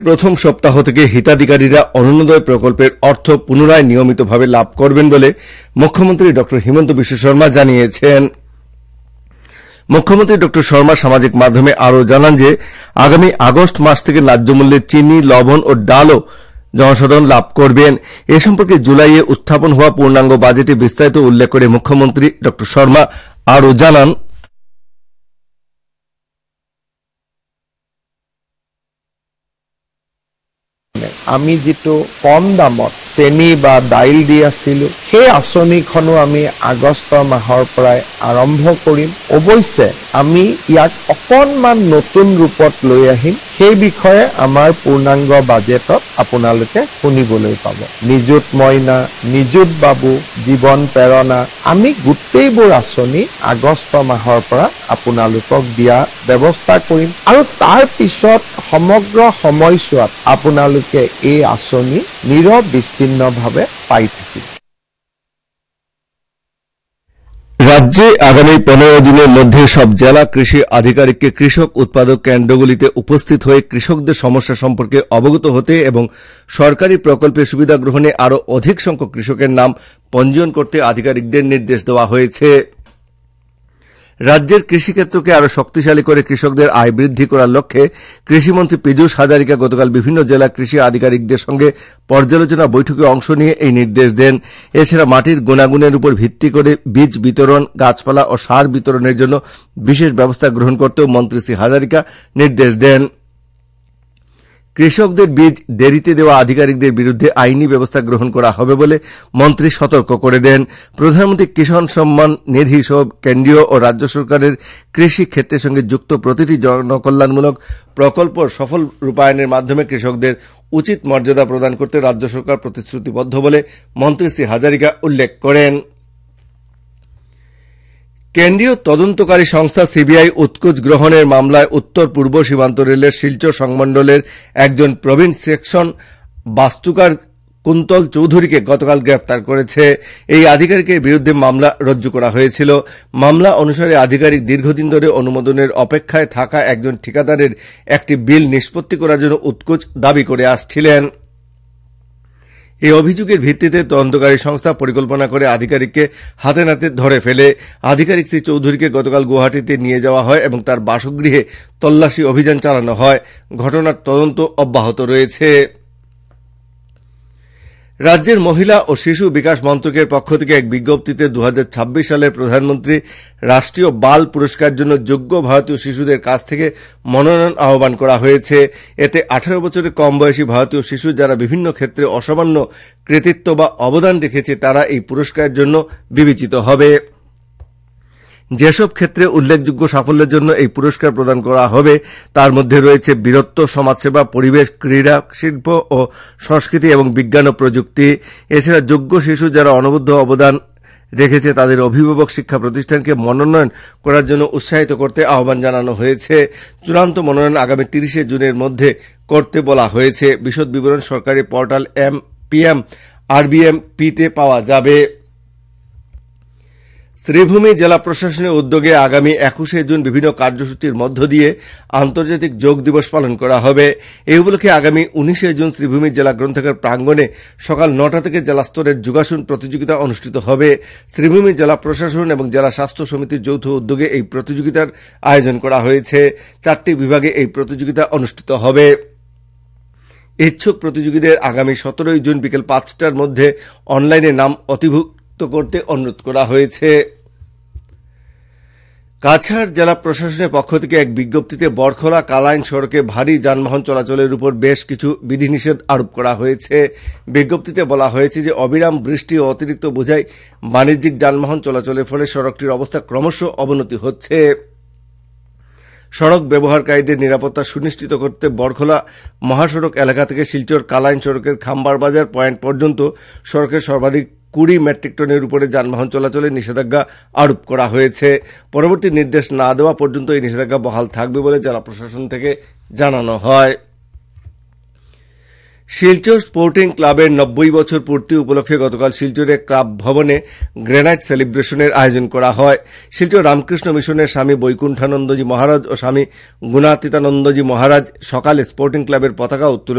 প্রথম সপ্তাহ থেকে হিতাধিকারীরা অরুণোদয় প্রকল্পের অর্থ পুনরায় নিয়মিতভাবে লাভ করবেন বলে মুখ্যমন্ত্রী ড হিমন্ত বিশ্ব শর্মা জানিয়েছেন। মুখ্যমন্ত্রী ড শর্মা সামাজিক মাধ্যমে আরও জানান যে আগামী আগস্ট মাস থেকে ন্যায্য মূল্যে চিনি, লবণ ও ডালও জনসাধারণ লাভ করবেন। এ সম্পর্কে জুলাইয়ে উত্থাপন হওয়া পূর্ণাঙ্গ বাজেটে বিস্তারিত উল্লেখ করে মুখ্যমন্ত্রী ড শর্মা আরও জানান, আমি যেটো কম দামত চেনি বা দাইল দি আছিলো সেই আঁচনিখনো আমি আগষ্ট মাহৰ পৰাই আৰম্ভ কৰিম। অৱশ্যে আমি ইয়াক অকণমান নতুন ৰূপত লৈ আহিম। সেই বিষয়ে আমাৰ পূৰ্ণাংগ বাজেটত আপোনালোকে শুনিবলৈ পাব। নিযুত মইনা, নিযুত বাবু, জীৱন প্ৰেৰণা, আমি গোটেইবোৰ আঁচনি আগষ্ট মাহৰ পৰা আপোনালোকক দিয়া ব্যৱস্থা কৰিম আৰু তাৰ পিছত সমগ্ৰ সময়ছোৱাত আপোনালোকে এই আঁচনি নিরবিচ্ছিন্নভাবে পাই থাকিব। রাজ্যে আগামী 15 দিনের মধ্যে সব জেলা কৃষি আধিকারিককে কৃষক উৎপাদক কেন্দ্রগুলিতে উপস্থিত হয়ে কৃষকদের সমস্যা সম্পর্কে অবগত হতে এবং সরকারি প্রকল্পের সুবিধা গ্রহণে আরও অধিক সংখ্যক কৃষকের নাম পঞ্জীয়ন করতে আধিকারিকদের নির্দেশ দেওয়া হয়েছে। রাজ্যের কৃষিক্ষেত্রকে আরও শক্তিশালী করে কৃষকদের আয় বৃদ্ধি করার লক্ষ্যে কৃষিমন্ত্রী পীযূষ হাজারিকা গতকাল বিভিন্ন জেলা কৃষি আধিকারিকদের সঙ্গে পর্যালোচনা বৈঠকে অংশ নিয়ে এই নির্দেশ দেন। এছাড়া মাটির গুণাগুণের উপর ভিত্তি করে বীজ বিতরণ, গাছপালা ও সার বিতরণের জন্য বিশেষ ব্যবস্থা গ্রহণ করতেও মন্ত্রী শ্রী হাজারিকা নির্দেশ দেন। কৃষকদের বীজ দেরিতে দেওয়া আধিকারিকদের বিরুদ্ধে আইনি ব্যবস্থা গ্রহণ করা হবে বলে মন্ত্রী সতর্ক করে দেন। প্রধানমন্ত্রী কিষাণ সম্মান নিধি সহ কেন্দ্রীয় ও রাজ্য সরকারের কৃষি ক্ষেত্রের সঙ্গে যুক্ত প্রতিটি জনকল্যাণমূলক প্রকল্প সফল রূপায়ণের মাধ্যমে কৃষকদের উচিত মর্যাদা প্রদান করতে রাজ্য সরকার প্রতিশ্রুতিবদ্ধ বলে মন্ত্রী শ্রী হাজারিকা উল্লেখ করেন। কেন্দ্রীয় তদন্তকারী সংস্থা সিবিআই উৎকোচ গ্রহণের মামলায় উত্তর পূর্ব সীমান্ত রেলের শিলচর সংমণ্ডলের একজন প্রবীণ সেকশন বাস্তুকার কুন্তল চৌধুরীকে গতকাল গ্রেপ্তার করেছে। এই আধিকারিকের বিরুদ্ধে মামলা রুজু করা হয়েছিল। মামলা অনুসারে আধিকারিক দীর্ঘদিন ধরে অনুমোদনের অপেক্ষায় থাকা একজন ঠিকাদারের একটি বিল নিষ্পত্তি করার জন্য উৎকোচ দাবি করে আসছিলেন। এই অভিযোগের ভিত্তিতে তদন্তকারী সংস্থা পরিকল্পনা করে আধিকারিককে হাতে নাতে ধরে ফেলে। আধিকারিক শ্রী চৌধুরীকে গতকাল গুয়াহাটিতে নিয়ে যাওয়া হয় এবং তার বাসগৃহে তল্লাশি অভিযান চালানো হয়। ঘটনার তদন্ত অব্যাহত রয়েছে। রাজ্যের মহিলা ও শিশু বিকাশ মন্ত্রকের পক্ষ থেকে এক বিজ্ঞপ্তিতে 2026 সালের প্রধানমন্ত্রী রাষ্ট্রীয় বাল পুরস্কার জন্য যোগ্য ভারতীয় শিশুদের কাছ থেকে মনোনয়ন আহ্বান করা হয়েছে। এতে 18 বছরের কম বয়সী ভারতীয় শিশু যারা বিভিন্ন ক্ষেত্রে অসামান্য কৃতিত্ব বা অবদান রেখেছে তারা এই পুরস্কারের জন্য বিবেচিত হবে। যেসব ক্ষেত্রে উল্লেখযোগ্য সাফল্যের জন্য এই পুরস্কার প্রদান করা হবে তার মধ্যে রয়েছে বীরত্ব, সমাজসেবা, পরিবেশ, ক্রীড়া, শিল্প ও সংস্কৃতি এবং বিজ্ঞান ও প্রযুক্তি। এছাড়া যোগ্য শিশু যারা অনবদ্য অবদান রেখেছে তাদের অভিভাবক শিক্ষা প্রতিষ্ঠানকে মনোনয়ন করার জন্য উৎসাহিত করতে আহ্বান জানানো হয়েছে। চূড়ান্ত মনোনয়ন আগামী 30 জুনের মধ্যে করতে বলা হয়েছে। বিশদ বিবরণ সরকারি পোর্টাল PMRBMP-তে পাওয়া যাবে। শ্রীভূমি জেলা প্রশাসনের উদ্যোগে আগামী 21 জুন বিভিন্ন কার্যসূচির মধ্য দিয়ে আন্তর্জাতিক যোগ দিবস পালন করা হবে। এই উপলক্ষে আগামী 19 জুন শ্রীভূমি জেলা গ্রন্থাগার প্রাঙ্গণে সকাল 9টা থেকে জেলা স্তরের যোগাসন প্রতিযোগিতা অনুষ্ঠিত হবে। শ্রীভূমি জেলা প্রশাসন এবং জেলা স্বাস্থ্য সমিতির যৌথ উদ্যোগে এই প্রতিযোগিতার আয়োজন করা হয়েছে। 4টি বিভাগে এই প্রতিযোগিতা অনুষ্ঠিত হবে। ইচ্ছুক প্রতিযোগীদের আগামী 17 জুন বিকেল 5টার মধ্যে অনলাইনে নাম অতিভুক্ত করতে অনুরোধ করা হয়েছে। কাছাড় জেলা প্রশাসনের পক্ষ থেকে এক বিজ্ঞপ্তিতে বরখলা কালাইন সড়কে ভারী যানবাহন চলাচলের উপর বেশ কিছু বিধিনিষেধ আরোপ করা হয়েছে। বিজ্ঞপ্তিতে বলা হয়েছে যে অবিরাম বৃষ্টি ও অতিরিক্ত বোঝাই বাণিজ্যিক যানবাহন চলাচলের ফলে সড়কটির অবস্থা ক্রমশ অবনতি হচ্ছে। সড়ক ব্যবহারকারীদের নিরাপত্তা সুনিশ্চিত করতে বরখলা মহাসড়ক এলাকা থেকে শিলচর কালাইন সড়কের খাম্বার বাজার পয়েন্ট পর্যন্ত সড়কের সর্বাধিক 20 মেট্রিক টনের উপরে যানবাহন চলাচলে নিষেধাজ্ঞা আরোপ করা হয়েছে। পরবর্তী নির্দেশ না দেওয়া পর্যন্ত এই নিষেধাজ্ঞা বহাল থাকবে বলে জেলা প্রশাসন থেকে জানানো হয়। শিলচর স্পোর্টিং ক্লাবের 90 বছর পূর্তি উপলক্ষে গতকাল শিলচরে ক্লাব ভবনে গ্রেনাইট সেলিব্রেশনের আয়োজন করা হয়। শিলচর রামকৃষ্ণ মিশনের স্বামী বৈকুণ্ঠানন্দজি মহারাজ ও স্বামী গুণাতীতানন্দজি মহারাজ সকালে স্পোর্টিং ক্লাবের পতাকা উত্তোলন